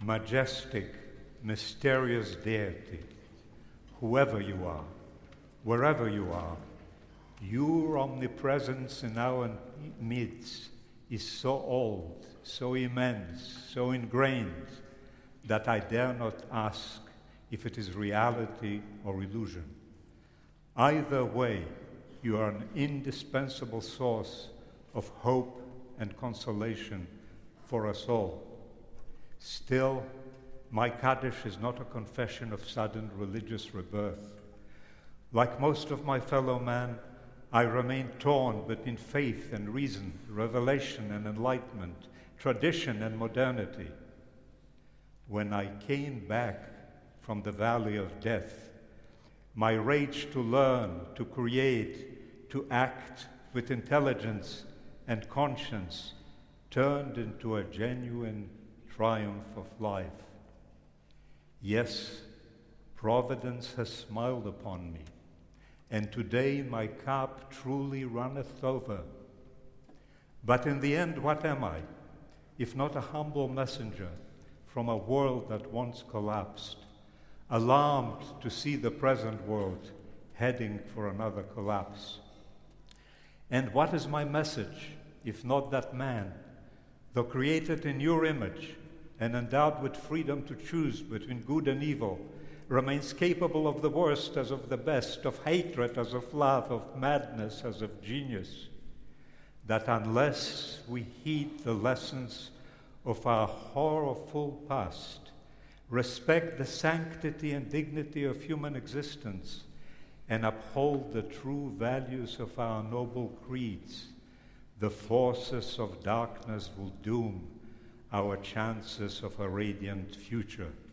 majestic, mysterious deity, whoever you are, wherever you are, your omnipresence in our midst is so old, so immense, so ingrained, that I dare not ask if it is reality or illusion. Either way, you are an indispensable source of hope and consolation for us all. Still, my Kaddish is not a confession of sudden religious rebirth. Like most of my fellow man, I remain torn between faith and reason, revelation and enlightenment, tradition and modernity. When I came back from the valley of death, my rage to learn, to create, to act with intelligence and conscience turned into a genuine triumph of life. Yes, Providence has smiled upon me, and today my cup truly runneth over. But in the end, what am I, if not a humble messenger from a world that once collapsed, alarmed to see the present world heading for another collapse? And what is my message, if not that man, though created in your image and endowed with freedom to choose between good and evil, remains capable of the worst as of the best, of hatred as of love, of madness as of genius? That unless we heed the lessons of our horrorful past, respect the sanctity and dignity of human existence, and uphold the true values of our noble creeds, the forces of darkness will doom our chances of a radiant future.